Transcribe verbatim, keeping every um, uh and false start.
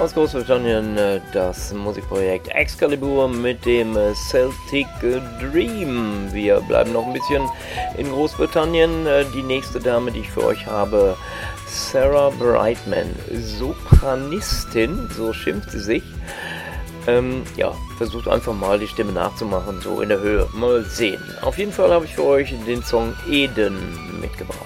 aus Großbritannien das Musikprojekt Excalibur mit dem Celtic Dream. Wir bleiben noch ein bisschen in Großbritannien. Die nächste Dame, die ich für euch habe, Sarah Brightman, Sopranistin, so schimpft sie sich. Ähm, ja, versucht einfach mal die Stimme nachzumachen, so in der Höhe. Mal sehen. Auf jeden Fall habe ich für euch den Song Eden mitgebracht.